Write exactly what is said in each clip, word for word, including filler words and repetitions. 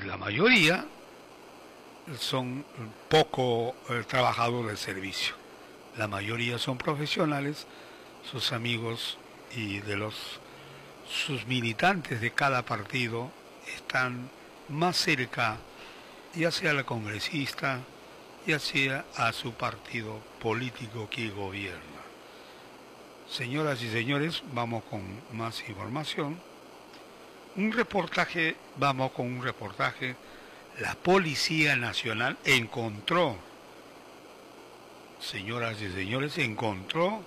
la mayoría son poco eh, trabajadores de servicio. La mayoría son profesionales, sus amigos y de los sus militantes de cada partido están más cerca, ya sea la congresista, ya sea a su partido político que gobierna. Señoras y señores, vamos con más información. Un reportaje, vamos con un reportaje. La Policía Nacional encontró, señoras y señores, encontró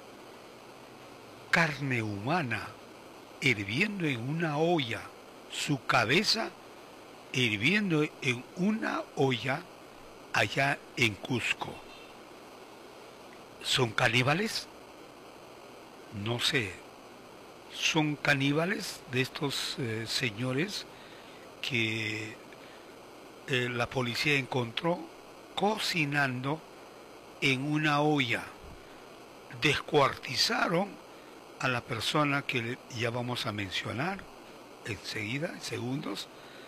carne humana hirviendo en una olla, su cabeza hirviendo en una olla allá en Cusco. ¿Son caníbales? No sé. Son caníbales de estos eh, señores que eh, la policía encontró cocinando en una olla. Descuartizaron a la persona que ya vamos a mencionar enseguida, en segundos,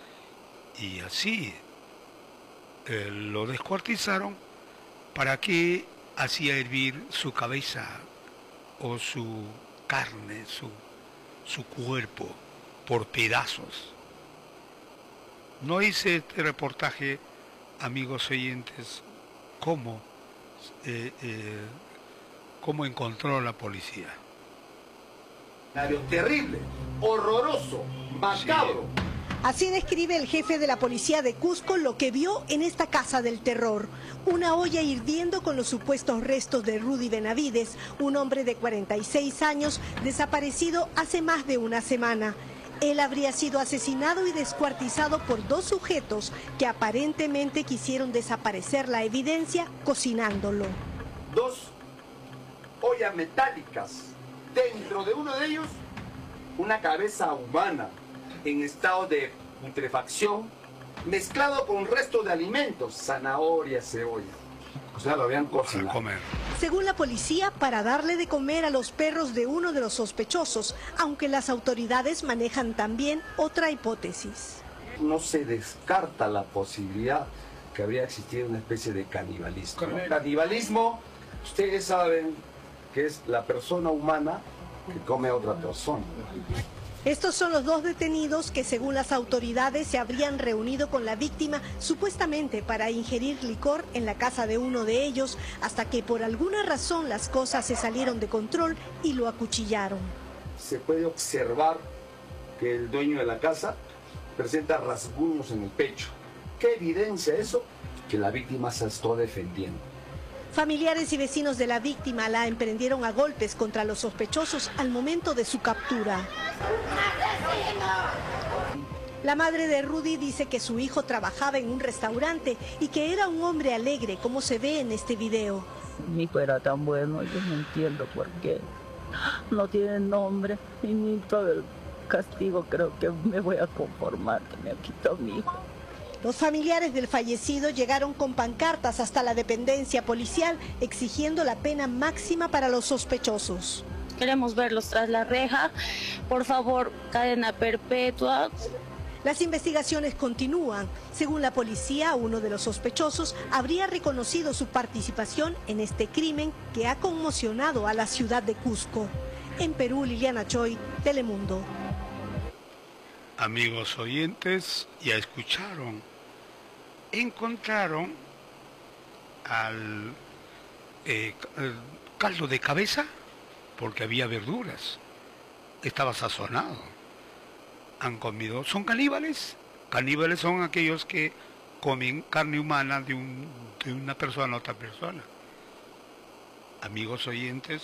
y así eh, lo descuartizaron para que hacía hervir su cabeza o su carne, su, su cuerpo por pedazos. No hice este reportaje, amigos oyentes, cómo, eh, eh, cómo encontró la policía. Terrible, horroroso, macabro. Sí. Así describe el jefe de la policía de Cusco lo que vio en esta casa del terror. Una olla hirviendo con los supuestos restos de Rudy Benavides, un hombre de cuarenta y seis años desaparecido hace más de una semana. Él habría sido asesinado y descuartizado por dos sujetos que aparentemente quisieron desaparecer la evidencia cocinándolo. Dos ollas metálicas. Dentro de uno de ellos, una cabeza humana en estado de putrefacción, mezclado con restos de alimentos, zanahoria, cebolla. O sea, lo habían cocinado. Comer. Según la policía, para darle de comer a los perros de uno de los sospechosos, aunque las autoridades manejan también otra hipótesis. No se descarta la posibilidad que habría existido una especie de canibalismo. ¿no? Canibalismo, ustedes saben que es la persona humana que come a otra persona. Estos son los dos detenidos que, según las autoridades, se habrían reunido con la víctima supuestamente para ingerir licor en la casa de uno de ellos, hasta que por alguna razón las cosas se salieron de control y lo acuchillaron. Se puede observar que el dueño de la casa presenta rasguños en el pecho. ¿Qué evidencia eso? Que la víctima se está defendiendo. Familiares y vecinos de la víctima la emprendieron a golpes contra los sospechosos al momento de su captura. La madre de Rudy dice que su hijo trabajaba en un restaurante y que era un hombre alegre, como se ve en este video. Mi hijo era tan bueno, yo no entiendo por qué. No tiene nombre y ni todo el castigo creo que me voy a conformar, que me ha quitado mi hijo. Los familiares del fallecido llegaron con pancartas hasta la dependencia policial exigiendo la pena máxima para los sospechosos. Queremos verlos tras la reja, por favor, cadena perpetua. Las investigaciones continúan. Según la policía, uno de los sospechosos habría reconocido su participación en este crimen que ha conmocionado a la ciudad de Cusco. En Perú, Liliana Choy, Telemundo. Amigos oyentes, ya escucharon, encontraron al eh, caldo de cabeza, porque había verduras, estaba sazonado. Han comido, ¿son caníbales? Caníbales son aquellos que comen carne humana de, un, de una persona a otra persona. Amigos oyentes,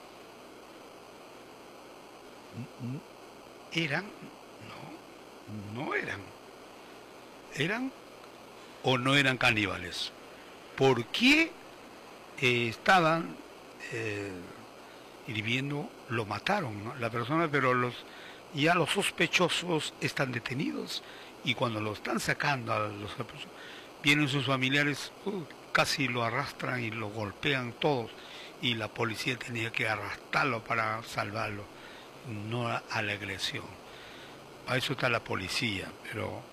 eran... No eran. ¿Eran o no eran caníbales? ¿Por qué eh, estaban eh, hirviendo? Lo mataron, ¿no? La persona, pero los ya los sospechosos están detenidos y cuando lo están sacando a los sospechosos, vienen sus familiares, uh, casi lo arrastran y lo golpean todos y la policía tenía que arrastrarlo para salvarlo, no a, a la agresión. A eso está la policía, pero